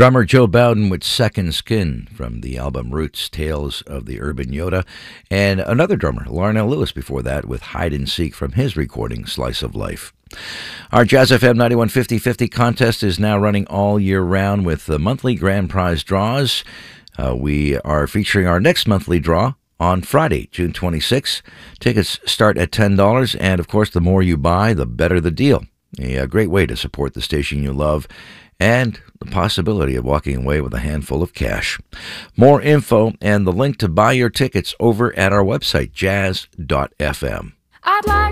Drummer Joe Bowden with Second Skin from the album Roots, Tales of the Urban Yoda. And another drummer, Larnell Lewis, before that with Hide and Seek from his recording, Slice of Life. Our Jazz FM 91 50/50 contest is now running all year round with the monthly grand prize draws. We are featuring our next monthly draw on Friday, June 26th. Tickets start at $10, and of course, the more you buy, the better the deal. A great way to support the station you love, and the possibility of walking away with a handful of cash. More info and the link to buy your tickets over at our website, jazz.fm. I'd like